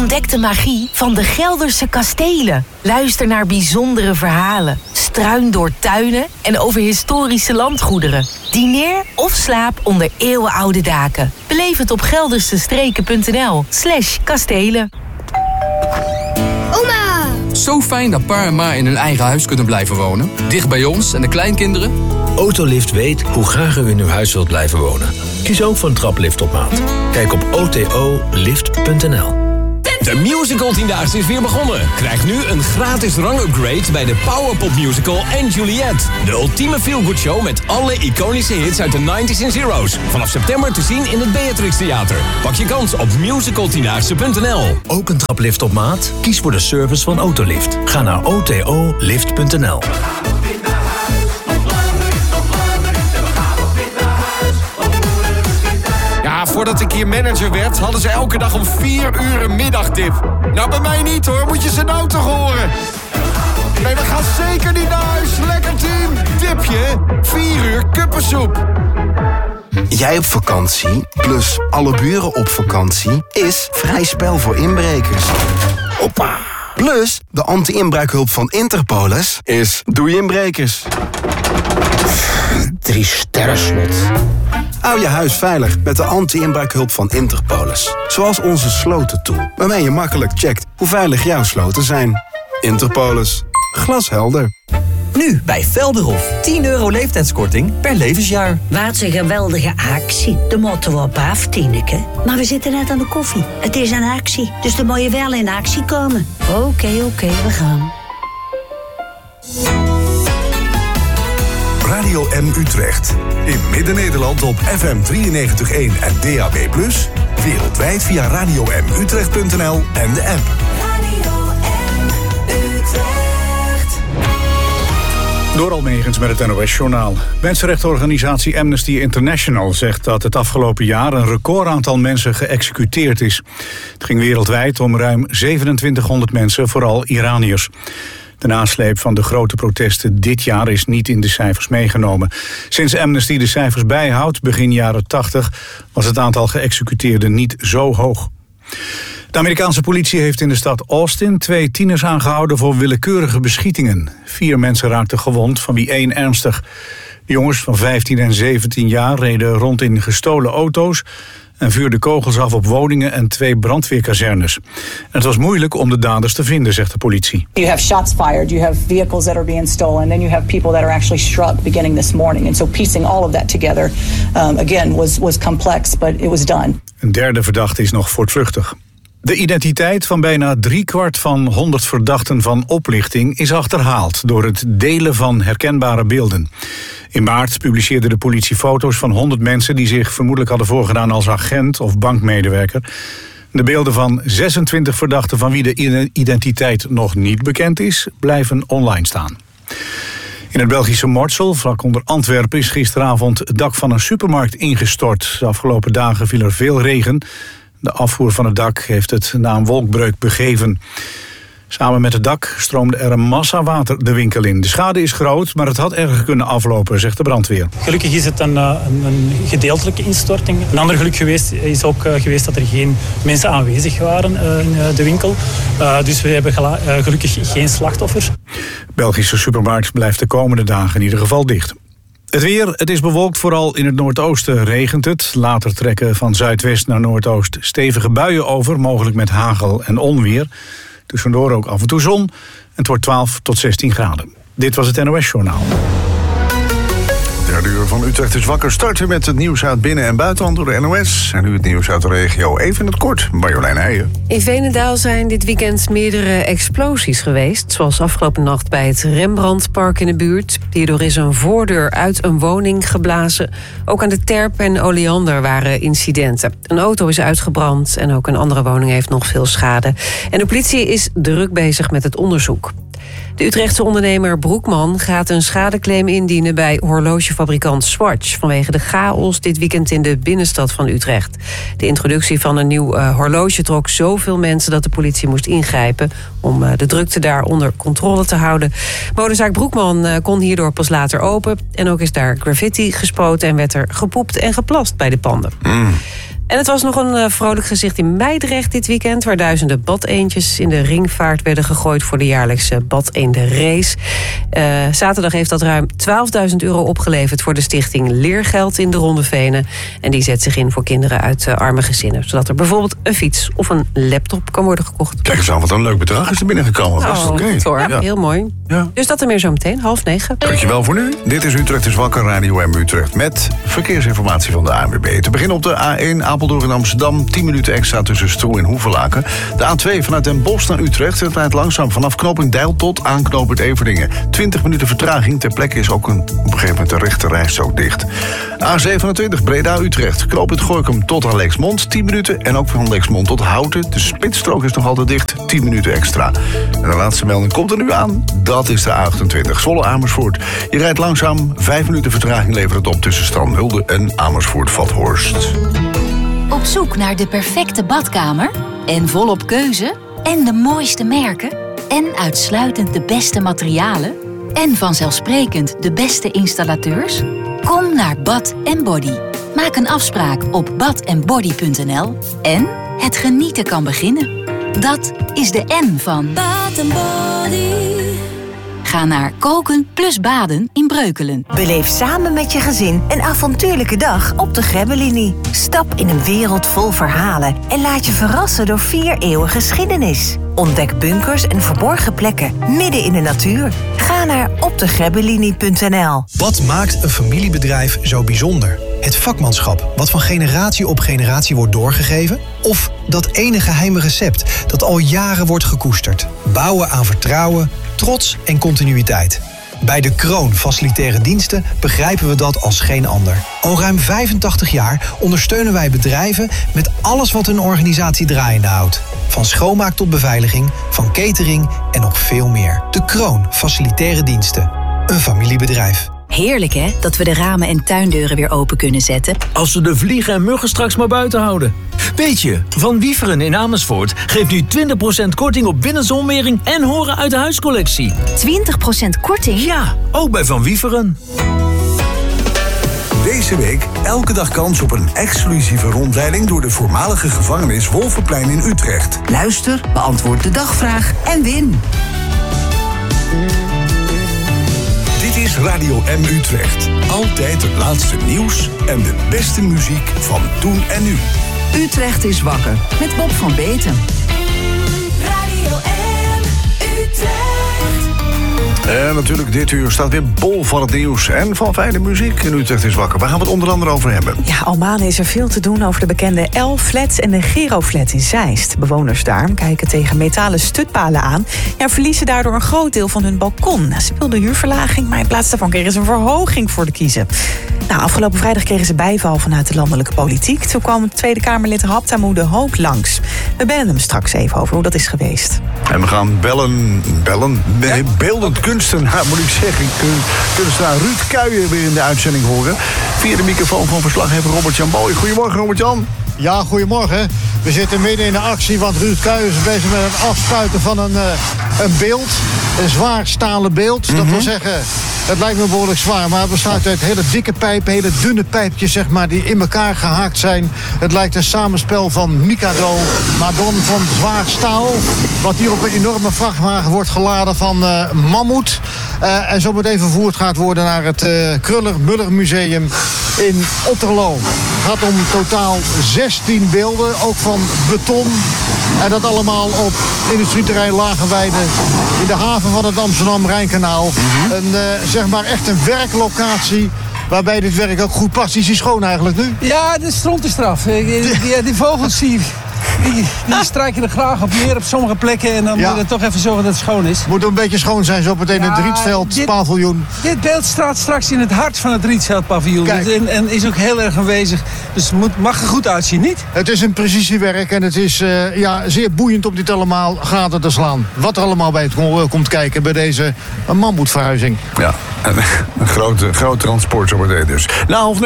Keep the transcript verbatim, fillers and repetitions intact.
Ontdek de magie van de Gelderse kastelen. Luister naar bijzondere verhalen. Struin door tuinen en over historische landgoederen. Dineer of slaap onder eeuwenoude daken. Beleef het op geldersestreken.nl slash kastelen. Oma! Zo fijn dat pa en ma in hun eigen huis kunnen blijven wonen. Dicht bij ons en de kleinkinderen. Autolift weet hoe graag u in uw huis wilt blijven wonen. Kies ook voor een traplift op maat. Kijk op o t o lift punt n l. De Musical Tiendaagse is weer begonnen. Krijg nu een gratis rangupgrade bij de Powerpop Musical en Juliet. De ultieme feel-good show met alle iconische hits uit de nineties en zero's. Vanaf september te zien in het Beatrix Theater. Pak je kans op musical tiendaagse punt n l. Ook een traplift op maat? Kies voor de service van Autolift. Ga naar o t o lift punt n l. Ja, voordat ik hier manager werd, hadden ze elke dag om vier uur een middagdip. Nou, bij mij niet hoor, moet je ze nou toch horen? Nee, we gaan zeker niet naar huis. Lekker team. Dipje, vier uur kuppensoep. Jij op vakantie, plus alle buren op vakantie, is vrij spel voor inbrekers. Hoppa. Plus, de anti-inbraakhulp van Interpolis is doei inbrekers. Drie sterren slot. Hou je huis veilig met de anti-inbraakhulp van Interpolis. Zoals onze slotentool, waarmee je makkelijk checkt hoe veilig jouw sloten zijn. Interpolis. Glashelder. Nu bij Velderhof. tien euro leeftijdskorting per levensjaar. Wat een geweldige actie. De moeten we op af, Tineke. Maar we zitten net aan de koffie. Het is een actie, dus dan moet je wel in actie komen. Oké, okay, oké, okay, we gaan. Radio M Utrecht. In Midden-Nederland op F M drieënnegentig komma één en D A B plus. Wereldwijd via radio m utrecht punt n l en de app. Radio M Utrecht. Door Almegens met het N O S-journaal. Mensenrechtenorganisatie Amnesty International zegt dat het afgelopen jaar een recordaantal mensen geëxecuteerd is. Het ging wereldwijd om ruim zevenentwintighonderd mensen, vooral Iraniërs. De nasleep van de grote protesten dit jaar is niet in de cijfers meegenomen. Sinds Amnesty de cijfers bijhoudt, begin jaren tachtig, was het aantal geëxecuteerden niet zo hoog. De Amerikaanse politie heeft in de stad Austin twee tieners aangehouden voor willekeurige beschietingen. Vier mensen raakten gewond, van wie één ernstig. De jongens van vijftien en zeventien jaar reden rond in gestolen auto's en vuurden kogels af op woningen en twee brandweerkazernes. En het was moeilijk om de daders te vinden, zegt de politie. You have shots fired, you have vehicles that are being stolen, then you have people that are actually struck beginning this morning. And so piecing all of that together, um, again, was, was complex, but it was done. Een derde verdachte is nog voortvluchtig. De identiteit van bijna driekwart van honderd verdachten van oplichting is achterhaald door het delen van herkenbare beelden. In maart publiceerde de politie foto's van honderd mensen die zich vermoedelijk hadden voorgedaan als agent of bankmedewerker. De beelden van zesentwintig verdachten van wie de identiteit nog niet bekend is, blijven online staan. In het Belgische Mortsel, vlak onder Antwerpen, is gisteravond het dak van een supermarkt ingestort. De afgelopen dagen viel er veel regen. De afvoer van het dak heeft het na een wolkbreuk begeven. Samen met het dak stroomde er een massa water de winkel in. De schade is groot, maar het had erger kunnen aflopen, zegt de brandweer. Gelukkig is het een, een, een gedeeltelijke instorting. Een ander geluk geweest is ook uh, geweest dat er geen mensen aanwezig waren uh, in uh, de winkel. Uh, dus we hebben gela- uh, gelukkig geen slachtoffers. De Belgische supermarkt blijft de komende dagen in ieder geval dicht. Het weer, het is bewolkt, vooral in het noordoosten regent het. Later trekken van zuidwest naar noordoost stevige buien over, mogelijk met hagel en onweer. Tussendoor ook af en toe zon. Het wordt twaalf tot zestien graden. Dit was het N O S-journaal. Derde uur van Utrecht is wakker. Starten met het nieuws uit binnen- en buitenland door de N O S. En nu het nieuws uit de regio. Even in het kort, Marjolein Heijen. In Veenendaal zijn dit weekend meerdere explosies geweest. Zoals afgelopen nacht bij het Rembrandtpark in de buurt. Hierdoor is een voordeur uit een woning geblazen. Ook aan de Terp en Oleander waren incidenten. Een auto is uitgebrand en ook een andere woning heeft nog veel schade. En de politie is druk bezig met het onderzoek. De Utrechtse ondernemer Broekman gaat een schadeclaim indienen bij horlogefabrikant Swatch vanwege de chaos dit weekend in de binnenstad van Utrecht. De introductie van een nieuw uh, horloge trok zoveel mensen dat de politie moest ingrijpen om uh, de drukte daar onder controle te houden. Modezaak Broekman uh, kon hierdoor pas later open en ook is daar graffiti gespoten en werd er gepoept en geplast bij de panden. Mm. En het was nog een uh, vrolijk gezicht in Meidrecht dit weekend, waar duizenden badeendjes in de ringvaart werden gegooid voor de jaarlijkse badeendenrace. Uh, zaterdag heeft dat ruim twaalfduizend euro opgeleverd voor de stichting Leergeld in de Rondevenen. En die zet zich in voor kinderen uit uh, arme gezinnen, zodat er bijvoorbeeld een fiets of een laptop kan worden gekocht. Kijk eens aan, wat een leuk bedrag is er binnengekomen. Oh, dat is oké. Okay. Ja. Heel mooi. Ja. Dus dat er meer zo meteen, half negen. Dankjewel voor nu. Dit is Utrecht is wakker, Radio M Utrecht. Met verkeersinformatie van de A N W B. Te beginnen op de A één Apeldoorn in Amsterdam. tien minuten extra tussen Stroe en Hoevelaken. De A twee vanuit Den Bosch naar Utrecht. Het rijdt langzaam vanaf knooppunt Deil tot aanknopend Everdingen. twintig minuten vertraging. Ter plekke is ook een, op een gegeven moment de rechte rijstrook dicht. A zevenentwintig Breda-Utrecht. Knooppunt Gorinchem tot aan Lexmond. tien minuten. En ook van Lexmond tot Houten. De spitsstrook is nog altijd dicht. tien minuten extra. En de laatste melding komt er nu aan. Dat is de A achtentwintig Zwolle-Amersfoort. Je rijdt langzaam. vijf minuten vertraging levert het op tussen Strandhulde en Amersfoort-Vathorst. Op zoek naar de perfecte badkamer? En volop keuze? En de mooiste merken? En uitsluitend de beste materialen? En vanzelfsprekend de beste installateurs? Kom naar Bad en Body. Maak een afspraak op bad en body punt n l en het genieten kan beginnen. Dat is de N van Bad en Body. Ga naar koken plus baden in Breukelen. Beleef samen met je gezin een avontuurlijke dag op de Grebbelinie. Stap in een wereld vol verhalen en laat je verrassen door vier eeuwen geschiedenis. Ontdek bunkers en verborgen plekken midden in de natuur. Ga naar op de grebbelinie punt n l. Wat maakt een familiebedrijf zo bijzonder? Het vakmanschap, wat van generatie op generatie wordt doorgegeven? Of dat ene geheime recept dat al jaren wordt gekoesterd? Bouwen aan vertrouwen, trots en continuïteit. Bij De Kroon Facilitaire Diensten begrijpen we dat als geen ander. Al ruim vijfentachtig jaar ondersteunen wij bedrijven met alles wat hun organisatie draaiende houdt. Van schoonmaak tot beveiliging, van catering en nog veel meer. De Kroon Facilitaire Diensten. Een familiebedrijf. Heerlijk hè, dat we de ramen en tuindeuren weer open kunnen zetten. Als we de vliegen en muggen straks maar buiten houden. Weet je, Van Wieferen in Amersfoort geeft nu twintig procent korting op binnenzonwering en horen uit de huiscollectie. twintig procent korting? Ja, ook bij Van Wieferen. Deze week elke dag kans op een exclusieve rondleiding door de voormalige gevangenis Wolvenplein in Utrecht. Luister, beantwoord de dagvraag en win. Dit is Radio M Utrecht. Altijd het laatste nieuws en de beste muziek van toen en nu. Utrecht is wakker met Bob van Beeten. Radio M Utrecht. En natuurlijk dit uur staat weer bol van het nieuws en van fijne muziek. En Utrecht is wakker. Waar gaan we het onder andere over hebben? Ja, al maanden is er veel te doen over de bekende L-flats en de Gero-flat in Zeist. Bewoners daar kijken tegen metalen stutpalen aan. Ja, verliezen daardoor een groot deel van hun balkon. Ze wilden huurverlaging, maar in plaats daarvan kregen ze een verhoging voor de kiezen. Nou, afgelopen vrijdag kregen ze bijval vanuit de landelijke politiek. Toen kwam Tweede Kamerlid Haptamu de Hoop langs. We bellen hem straks even over hoe dat is geweest. En we gaan bellen, bellen, nee, beeldend kunstenaar, moet ik zeggen. Kunstenaar Ruud Kuijen weer in de uitzending horen. Via de microfoon van verslaggever Robert-Jan Boy. Goedemorgen, Robert-Jan. Ja, goedemorgen. We zitten midden in de actie, want Ruud Kuijen is bezig met het afspuiten van een, uh, een beeld. Een zwaar stalen beeld. Mm-hmm. Dat wil zeggen, het lijkt me behoorlijk zwaar, maar het bestaat uit hele dikke pijpen, hele dunne pijpjes, zeg maar, die in elkaar gehaakt zijn. Het lijkt een samenspel van Mikado, maar dan van zwaar staal. Wat hier op een enorme vrachtwagen wordt geladen van uh, mammoet. Uh, en zo meteen vervoerd gaat worden naar het uh, Kruller-Muller Museum in Otterlo. Het gaat om totaal zestien beelden, ook van beton. En dat allemaal op industrieterrein Lagenweide in de haven van het Amsterdam-Rijnkanaal. Mm-hmm. Een, uh, zeg maar echt een werklocatie waarbij dit werk ook goed past. Is hij schoon eigenlijk nu? Ja, de stront is eraf. Die, die, die vogels die, die, die strijken er graag op neer op sommige plekken. En dan ja. moet je toch even zorgen dat het schoon is. Moet een beetje schoon zijn, zo meteen ja, het Rietveld paviljoen. Dit beeld staat straks in het hart van het Rietveld paviljoen. En, en is ook heel erg aanwezig. Dus het moet, mag er goed uitzien, niet? Het is een precisiewerk en het is uh, ja, zeer boeiend om dit allemaal gaten te slaan. Wat er allemaal bij het komt kijken bij deze mammoetverhuizing. Ja, een, een groot, groot transport zo meteen dus. Nou,